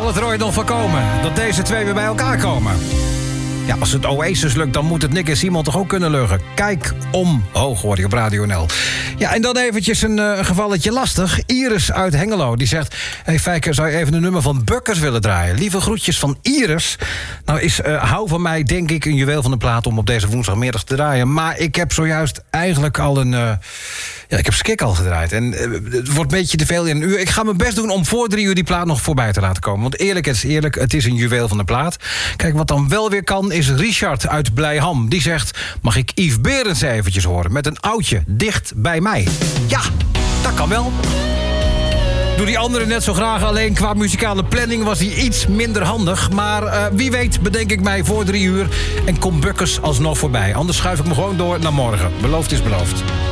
zal het er ooit nog voorkomen dat deze twee weer bij elkaar komen? Ja, als het Oasis lukt, dan moet het Nick en Simon toch ook kunnen lukken. Kijk omhoog, hoor je op Radio NL. Ja, en dan eventjes een gevalletje lastig. Iris uit Hengelo, die zegt... Hey Fijker, zou je even een nummer van Bukkers willen draaien? Lieve groetjes van Iris. Nou is Hou van mij, denk ik, een juweel van de plaat... om op deze woensdagmiddag te draaien. Maar ik heb zojuist eigenlijk al een... ik heb Skik al gedraaid. En het wordt een beetje te veel in een uur. Ik ga mijn best doen om voor 3 uur die plaat nog voorbij te laten komen. Want eerlijk is eerlijk, het is een juweel van de plaat. Kijk, wat dan wel weer kan, is Richard uit Blijham. Die zegt, mag ik Yves Berends eventjes horen... met een oudje, dicht bij mij. Ja, dat kan wel. Doe die andere net zo graag, alleen qua muzikale planning was die iets minder handig. Maar wie weet bedenk ik mij voor 3 uur en komt Bukkers alsnog voorbij. Anders schuif ik me gewoon door naar morgen. Beloofd is beloofd.